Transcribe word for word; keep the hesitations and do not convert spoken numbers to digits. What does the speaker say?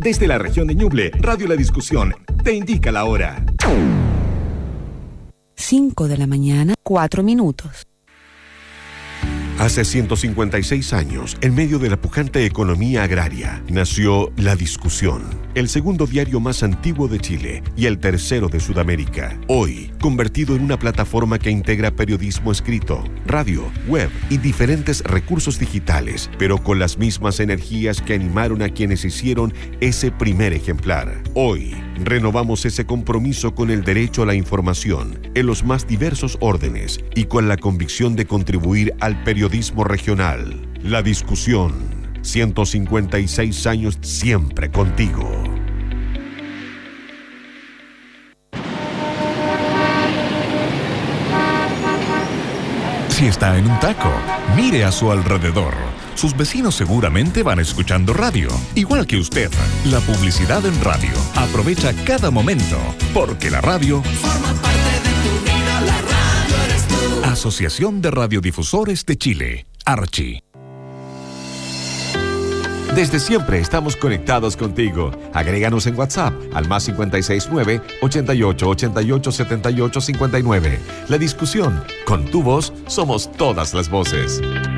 Desde la región de Ñuble, Radio La Discusión te indica la hora. cinco de la mañana, cuatro minutos. Hace ciento cincuenta y seis años, en medio de la pujante economía agraria, nació La Discusión, el segundo diario más antiguo de Chile y el tercero de Sudamérica. Hoy, convertido en una plataforma que integra periodismo escrito, radio, web y diferentes recursos digitales, pero con las mismas energías que animaron a quienes hicieron ese primer ejemplar. Hoy, renovamos ese compromiso con el derecho a la información en los más diversos órdenes y con la convicción de contribuir al periodismo regional. La Discusión, ciento cincuenta y seis años siempre contigo. Si está en un taco, mire a su alrededor. Sus vecinos seguramente van escuchando radio, igual que usted. La publicidad en radio. Aprovecha cada momento, porque la radio forma parte de tu vida. La radio eres tú. Asociación de Radiodifusores de Chile, Archi. Desde siempre estamos conectados contigo. Agréganos en WhatsApp al más cinco seis nueve, ochenta y ocho, ochenta y ocho, setenta y ocho, cincuenta y nueve. La Discusión. Con tu voz somos todas las voces.